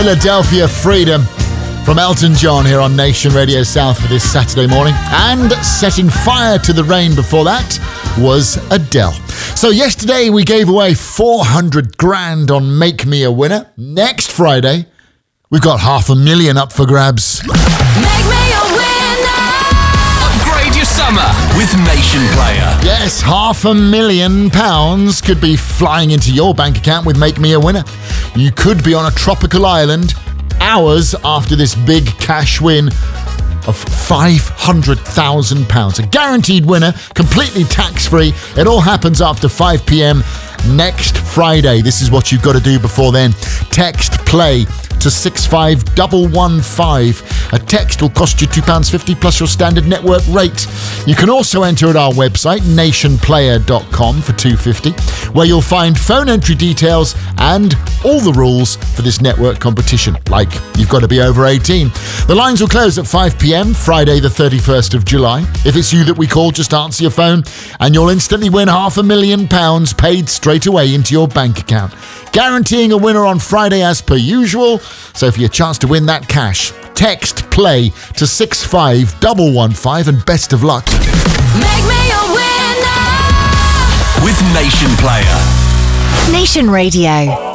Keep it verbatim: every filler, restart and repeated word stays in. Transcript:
Philadelphia Freedom from Elton John here on Nation Radio South for this Saturday morning. And setting fire to the rain before that was Adele. So yesterday we gave away four hundred grand on Make Me a Winner. Next Friday, we've got half a million up for grabs. Make me a winner! Upgrade your summer with Nation Player. Yes, half a million pounds could be flying into your bank account with Make Me a Winner. You could be on a tropical island hours after this big cash win of five hundred thousand pounds. A guaranteed winner, completely tax-free. It all happens after five p.m. next Friday. This is what you've got to do before then. Text PLAY to six five one one five. A text will cost you two pounds fifty plus your standard network rate. You can also enter at our website, nation player dot com, for two pounds fifty, where you'll find phone entry details and all the rules for this network competition. Like, you've got to be over eighteen. The lines will close at five p.m, Friday the thirty-first of July. If it's you that we call, just answer your phone and you'll instantly win half a million pounds paid straight away into your bank account. Guaranteeing a winner on Friday as per usual. So for your chance to win that cash, text PLAY to six five one one five and best of luck. Make me a winner with Nation Player. Nation Radio.